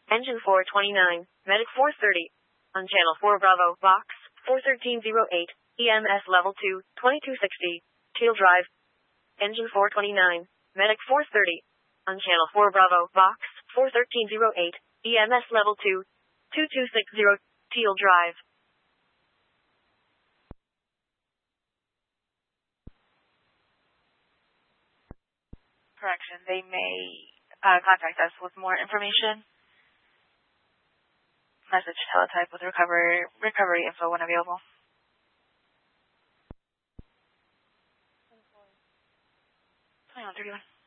Engine 429, Medic 430. On Channel 4 Bravo, Box 41308, EMS Level 2, 2260, Teal Drive. Engine 429, Medic 430. On Channel 4 Bravo, Box 41308, EMS Level 2, 2260, Teal Drive. Correction, they may contact us with more information. Message teletype with recovery info when available. 2131.